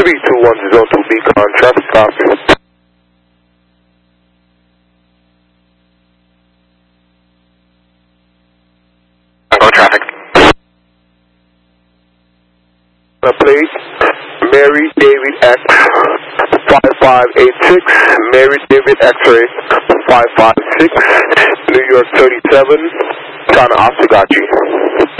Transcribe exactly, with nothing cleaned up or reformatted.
three two one zero two Beacon, traffic stop. No traffic. The plate, Mary David X five five eight six, Mary David X-ray five five six, New York thirty-seven, China Osagachi.